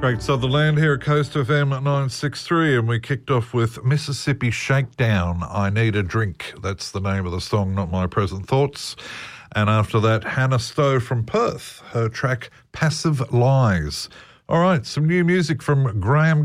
Great Sutherland here at Coast FM 963, and we kicked off with Mississippi Shakedown, I Need a Drink. That's the name of the song, not my present thoughts. And after that, Hannah Stowe from Perth, her track Passive Lies. All right, some new music from Graham